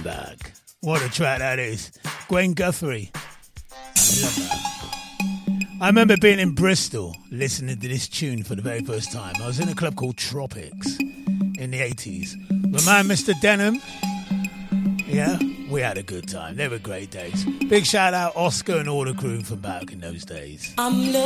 back. What a track that is. Gwen Guthrie. I love that. I remember being in Bristol listening to this tune for the very first time. I was in a club called Tropics in the 80s. My man, Mr. Denham. Yeah, we had a good time. They were great days. Big shout out Oscar and all the crew from back in those days. I'm